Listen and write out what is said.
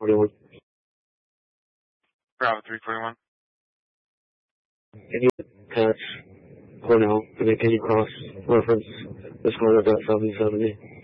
341. Bravo 341. Can you attach Cornell, and then can you cross-reference this Cornell.770?